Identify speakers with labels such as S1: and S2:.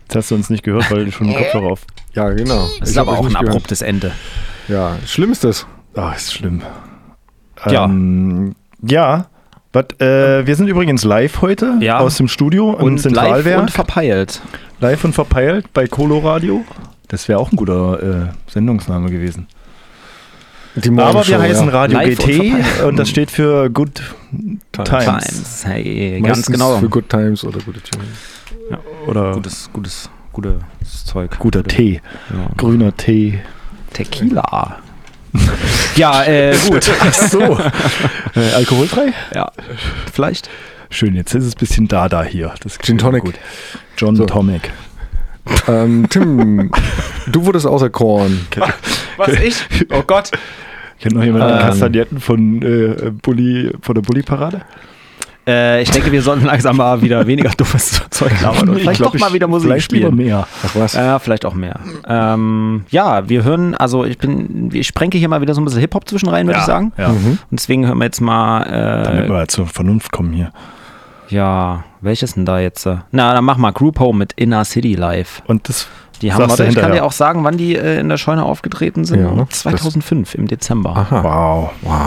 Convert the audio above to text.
S1: Jetzt hast du uns nicht gehört, weil du schon den Kopfhörer auf...
S2: Ja, genau.
S3: Das ist aber auch ein abruptes Ende.
S2: Ja, schlimm ist das.
S1: Ah, ist schlimm.
S3: Ja.
S1: Wir sind übrigens live heute aus dem Studio im Zentralwerk.
S3: Live und verpeilt.
S1: Live und verpeilt bei Coloradio. Das wäre auch ein guter Sendungsname gewesen. Aber wir heißen Radio GT und das steht für Good Times.
S3: Hey,
S2: Meistens
S3: ganz genau.
S2: für Good Times oder gute Times.
S3: Ja.
S1: Oder
S3: gutes Zeug.
S1: Guter Tee.
S3: Ja.
S1: Grüner Tee.
S3: Tequila. Ja, gut.
S1: Ach so. Alkoholfrei?
S3: Ja, vielleicht.
S1: Schön, jetzt ist es ein bisschen Dada hier. Das
S2: Gin Tonic.
S1: Gut. John Tonic.
S2: Tim, du wurdest auserkoren.
S3: Was, ich? Oh Gott.
S1: Kennt noch jemand die Kastagnetten von der Bulli-Parade?
S3: Ich denke, wir sollten langsam mal wieder weniger dummes Zeug labern und vielleicht doch mal wieder Musik spielen.
S1: Mehr.
S2: Ach was?
S3: Vielleicht auch mehr. Wir hören, also ich sprenke hier mal wieder so ein bisschen Hip-Hop zwischen rein, würde ich sagen.
S1: Ja.
S3: Und deswegen hören wir jetzt mal...
S1: Damit wir zur Vernunft kommen hier.
S3: Ja, welches denn da jetzt? Na, dann mach mal Group Home mit Inner City Live.
S1: Und das...
S3: Die haben, ich kann dir auch sagen, wann die in der Scheune aufgetreten sind.
S2: Ja,
S3: 2005 im Dezember.
S2: Aha.
S1: Wow.